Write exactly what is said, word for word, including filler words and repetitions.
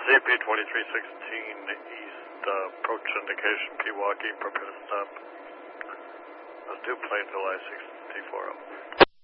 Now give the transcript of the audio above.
Z P twenty-three sixteen East, uh, approach indication, Pewaukee, prepare to stop. Uh, due Plainville I sixty-four.